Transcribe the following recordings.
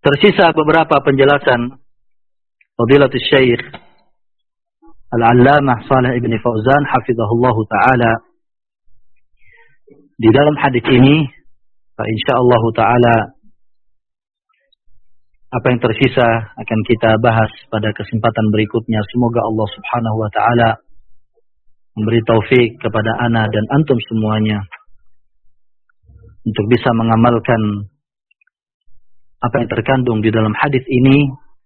Tersisa beberapa penjelasan Fadilatul Syekh Al-Allamah Shalih Ibn Fauzan hafizahullah ta'ala di dalam hadis ini. InsyaAllah ta'ala apa yang tersisa akan kita bahas pada kesempatan berikutnya. Semoga Allah subhanahu wa ta'ala memberi taufik kepada ana dan antum semuanya untuk bisa mengamalkan apa yang terkandung di dalam hadis ini.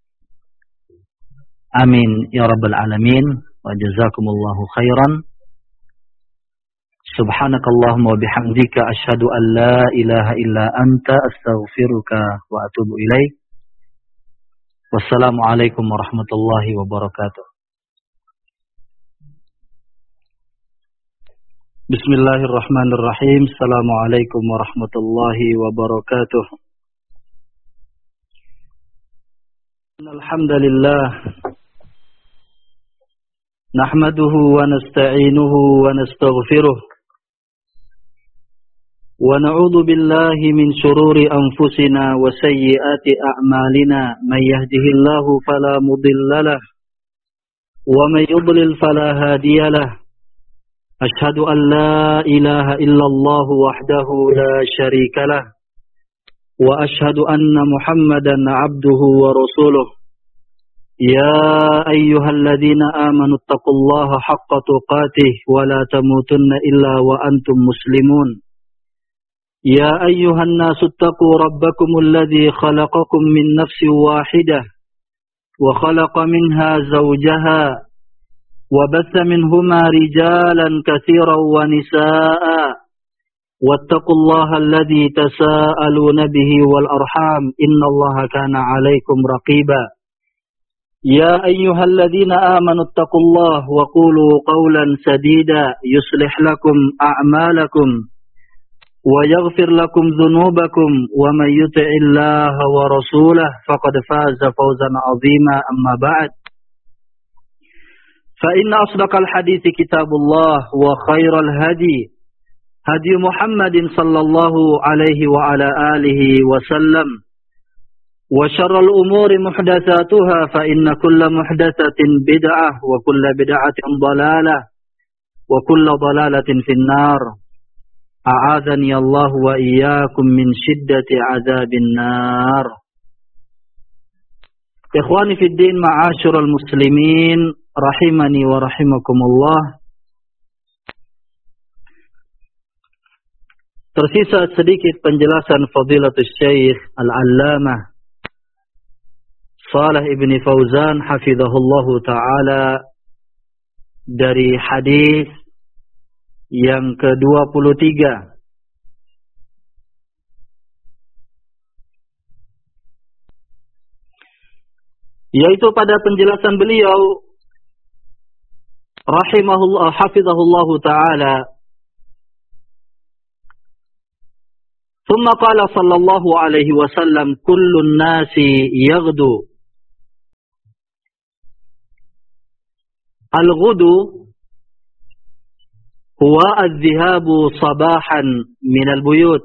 Amin ya rabbal alamin. Wa jazakumullahu khairan. Subhanakallahumma wa bihamdika asyhadu an la ilaha illa anta astaghfiruka wa atubu ilaik. Wassalamualaikum warahmatullahi wabarakatuh. Bismillahirrahmanirrahim. Assalamualaikum warahmatullahi wabarakatuh. Alhamdulillah nahmaduhu wa nasta'inuhu wa nastaghfiruh wa na'udzu billahi min shururi anfusina wa sayyiati a'malina may yahdihillahu fala mudhillalah wa may yudlil fala hadiyalah. Ashhadu an la ilaha illallah wahdahu la syarikalah wa ashhadu anna Muhammadan 'abduhu wa rasuluh. Ya ayyuhalladzina amanu taqullaha haqqa tuqatih wa la tamutunna illa wa antum muslimun. Ya ayyuhan nasu taqu rabbakumul ladzi khalaqakum min nafsin wahidah wa khalaqa minha zawjaha wa batha minhuma rijalan katsiran wa nisaa'a. Wattaqullaha alladzi tasaaluna bihi wal arham innallaha kana 'alaikum raqiba. Ya ayyuhalladzina amanu taqullaha wa qulu qawlan sadida yuslih lakum a'malakum wa yaghfir lakum dhunubakum wa may yuti'illaha wa rasulahu faqad faza fawzan 'azima. Amma ba'd. Fa inna asdaqal hadithi kitabullah wa khairal hadi hadi Muhammadin sallallahu alaihi wa ala alihi wa sallam. Wa syarrul umuri muhdatsatuha fa inna kulla muhdatsatin bid'ah wa kulla bid'atin dhalalah wa kulla dhalalatin finnar. A'adzani Allah wa iyyakum min shiddati 'adzabin nar. Ikhwani fid din, ma'asyiral muslimin, rahimani wa rahimakumullah. Tersisa sedikit penjelasan Fadilatul Syekh Al-Allamah Shalih Ibn Fauzan hafizahullahu ta'ala dari hadis yang ke-23. Yaitu pada penjelasan beliau rahimahullah hafizahullahu ta'ala, thumma qala sallallahu alaihi wasallam kullun nasi yaghdu. Al-ghudu huwa adh-dhihabu sabahan min al-buyut.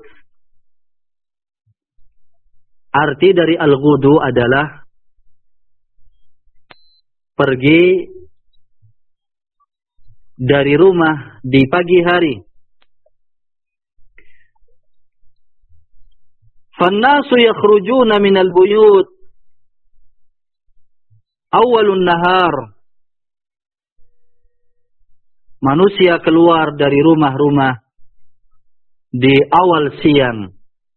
Arti dari al-ghudu adalah pergi dari rumah di pagi hari. Fannasu yakhrujuna min al-buyut awwalun nahar. Manusia keluar dari rumah-rumah di awal siang.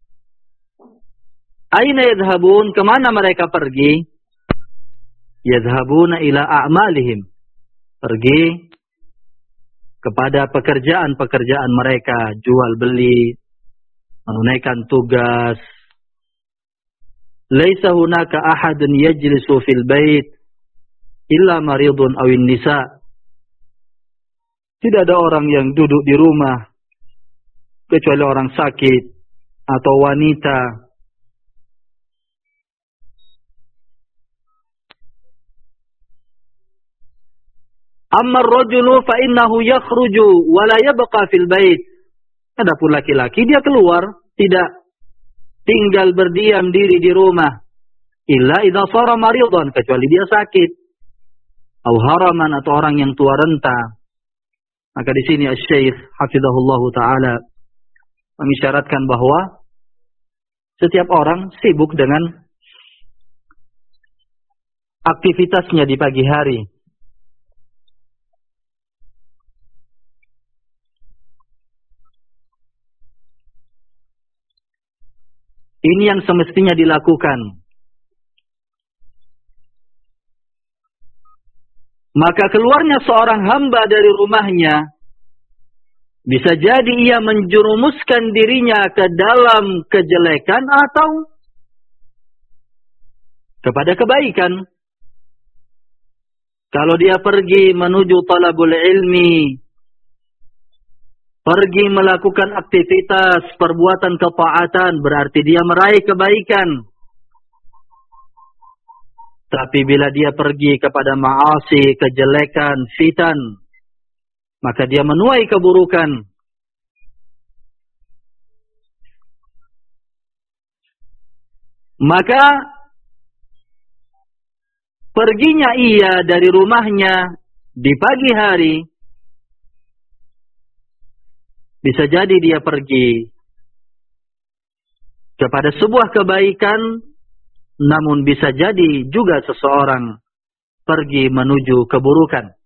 Aina yadhhabun? Kemana mereka pergi? Yadhhabuna ila a'malihim. Pergi kepada pekerjaan-pekerjaan mereka, jual beli, menunaikan tugas. Laisa hunaka ahadun yajlisu fil bait illa maridun awin nisa. Tidak ada orang yang duduk di rumah kecuali orang sakit atau wanita. Amma ar-rajulu fa innahu yakhruju wa la yabqa fil bait. Adapun laki-laki dia keluar, tidak tinggal berdiam diri di rumah. illa idza shara maridan, kecuali dia sakit, atau haraman, atau orang yang tua renta. Maka di sini Asy-Syaikh hafizahullahu taala mengisyaratkan bahwa setiap orang sibuk dengan aktivitasnya di pagi hari. Ini yang semestinya dilakukan. Maka keluarnya seorang hamba dari rumahnya, bisa jadi ia menjerumuskan dirinya ke dalam kejelekan atau kepada kebaikan. Kalau dia pergi menuju talabul ilmi, pergi melakukan aktivitas perbuatan ketaatan, berarti dia meraih kebaikan. Tapi bila dia pergi kepada ma'asi, kejelekan, fitan, maka dia menuai keburukan. Maka perginya ia dari rumahnya di pagi hari, bisa jadi dia pergi kepada sebuah kebaikan, namun bisa jadi juga seseorang pergi menuju keburukan.